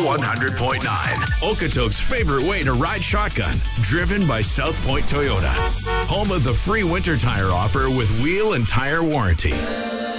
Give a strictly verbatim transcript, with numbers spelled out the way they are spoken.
one hundred point nine. Okotoks' favorite way to ride shotgun. Driven by South Point Toyota. Home of the free winter tire offer with wheel and tire warranty.